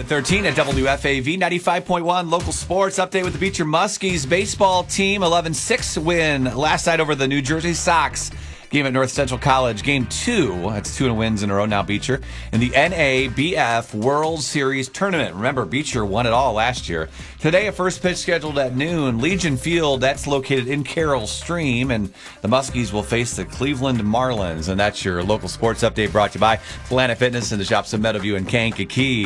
7:13 at WFAV 95.1 local sports update with the Beecher Muskies baseball team 11-6 win last night over the New Jersey Sox. Game at North Central College. Game 2, that's 2 wins in a row now, Beecher, in the NABF World Series Tournament. Remember, Beecher won it all last year. Today, a first pitch scheduled at noon. Legion Field, that's located in Carroll Stream, and the Muskies will face the Cleveland Marlins. And that's your local sports update brought to you by Planet Fitness and the shops of Meadowview and Kankakee.